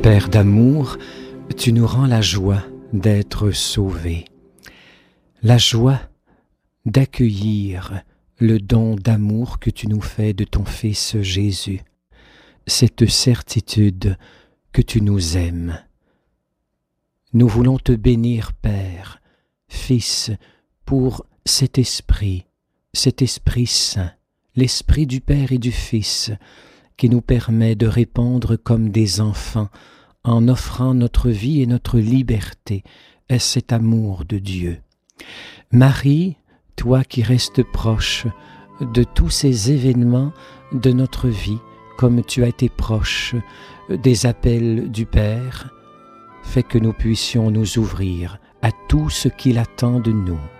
Père d'amour, tu nous rends la joie d'être sauvés, la joie d'accueillir le don d'amour que tu nous fais de ton Fils Jésus, cette certitude que tu nous aimes. Nous voulons te bénir, Père, Fils, pour cet Esprit Saint, l'Esprit du Père et du Fils, qui nous permet de répondre comme des enfants en offrant notre vie et notre liberté à cet amour de Dieu. Marie, toi qui restes proche de tous ces événements de notre vie, comme tu as été proche des appels du Père, fais que nous puissions nous ouvrir à tout ce qu'il attend de nous.